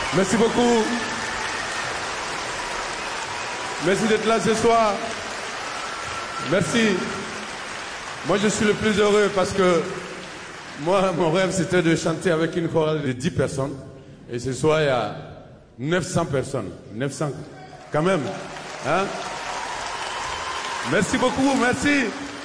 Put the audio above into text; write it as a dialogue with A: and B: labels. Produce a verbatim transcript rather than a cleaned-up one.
A: Merci beaucoup. Merci d'être là ce soir. Merci. Moi, je suis le plus heureux parce que moi, mon rêve, c'était de chanter avec une chorale de dix personnes. Et ce soir, il y a neuf cents personnes. neuf cents, quand même. Hein? Merci beaucoup, merci.